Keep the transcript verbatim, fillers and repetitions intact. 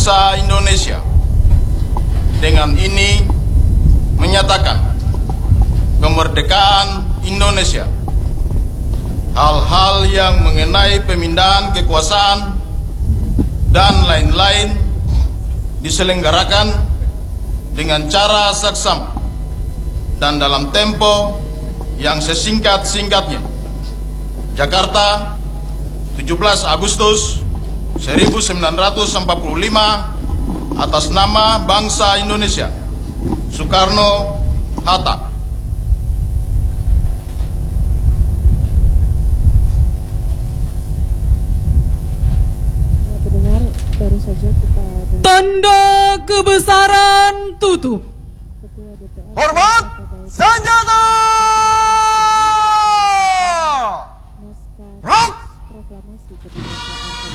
bangsa Indonesia. Dengan ini menyatakan kemerdekaan Indonesia. Hal-hal yang mengenai pemindahan kekuasaan dan lain-lain diselenggarakan dengan cara saksama dan dalam tempo yang sesingkat-singkatnya. Jakarta, tujuh belas Agustus seribu sembilan ratus empat puluh lima, atas nama bangsa Indonesia. Soekarno-Hatta. Baru saja kita tanda kebesaran tutup. Hormat senjata! Rock! proklamasi kemerdekaan.